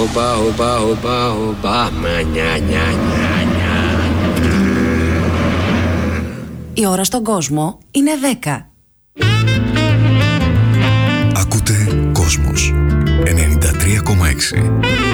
Οπα, οπα, οπα, οπα, μανιά, νιά, νιά, νιά. Η ώρα στον κόσμο είναι 10. Ακούτε Κόσμος 93,6.